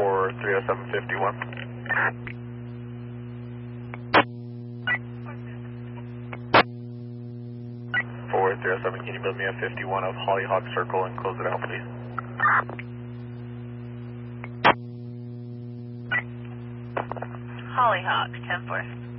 30751. 307, can you build me a 51 of Hollyhock Circle and close it out, please? Hollyhock, 10-4.